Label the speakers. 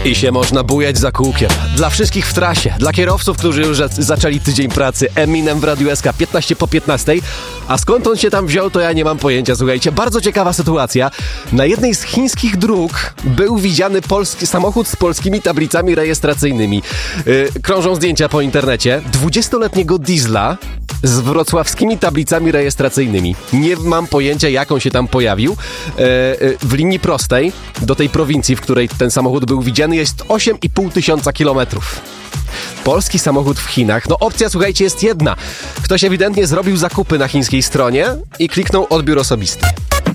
Speaker 1: I się można bujać za kółkiem. Dla wszystkich w trasie, dla kierowców, którzy już zaczęli tydzień pracy. Eminem w Radiu SK 15 po 15. A skąd on się tam wziął, to ja nie mam pojęcia. Słuchajcie, bardzo ciekawa sytuacja. Na jednej z chińskich dróg był widziany samochód z polskimi tablicami rejestracyjnymi. Krążą zdjęcia po internecie. 20-letniego diesla z wrocławskimi tablicami rejestracyjnymi. Nie mam pojęcia, jak on się tam pojawił. W linii prostej do tej prowincji, w której ten samochód był widziany, jest 8,5 tysiąca kilometrów. Polski samochód w Chinach. No opcja, słuchajcie, jest jedna. Ktoś ewidentnie zrobił zakupy na chińskiej stronie i kliknął odbiór osobisty.